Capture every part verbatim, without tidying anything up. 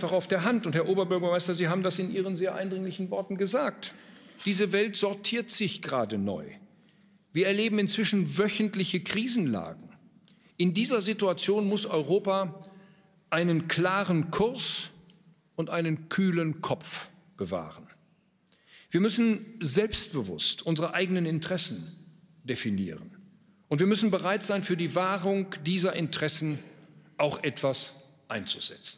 einfach auf der Hand. Und Herr Oberbürgermeister, Sie haben das in Ihren sehr eindringlichen Worten gesagt. Diese Welt sortiert sich gerade neu. Wir erleben inzwischen wöchentliche Krisenlagen. In dieser Situation muss Europa einen klaren Kurs und einen kühlen Kopf bewahren. Wir müssen selbstbewusst unsere eigenen Interessen definieren. Und wir müssen bereit sein, für die Wahrung dieser Interessen auch etwas einzusetzen.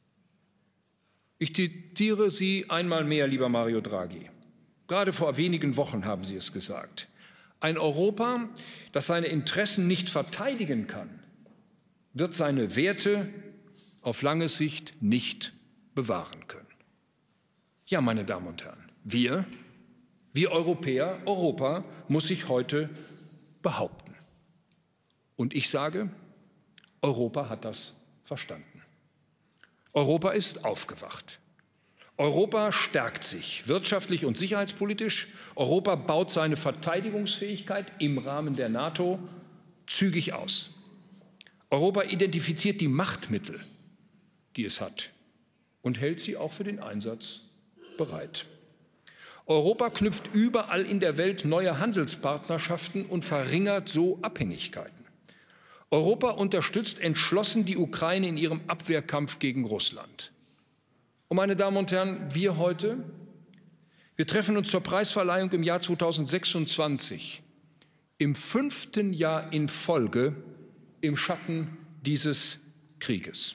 Ich zitiere Sie einmal mehr, lieber Mario Draghi. Gerade vor wenigen Wochen haben Sie es gesagt. Ein Europa, das seine Interessen nicht verteidigen kann, wird seine Werte auf lange Sicht nicht bewahren können. Ja, meine Damen und Herren, wir, wir Europäer, Europa muss sich heute behaupten. Und ich sage, Europa hat das verstanden. Europa ist aufgewacht. Europa stärkt sich wirtschaftlich und sicherheitspolitisch. Europa baut seine Verteidigungsfähigkeit im Rahmen der NATO zügig aus. Europa identifiziert die Machtmittel, die es hat, und hält sie auch für den Einsatz bereit. Europa knüpft überall in der Welt neue Handelspartnerschaften und verringert so Abhängigkeiten. Europa unterstützt entschlossen die Ukraine in ihrem Abwehrkampf gegen Russland. Und meine Damen und Herren, wir heute, wir treffen uns zur Preisverleihung im Jahr zweitausendsechsundzwanzig, im fünften Jahr in Folge im Schatten dieses Krieges.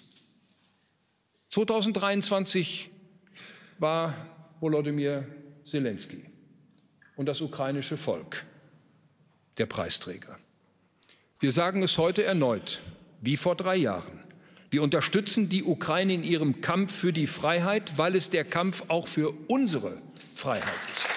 zweitausenddreiundzwanzig war Volodymyr Zelensky und das ukrainische Volk der Preisträger. Wir sagen es heute erneut, wie vor drei Jahren. Wir unterstützen die Ukraine in ihrem Kampf für die Freiheit, weil es der Kampf auch für unsere Freiheit ist.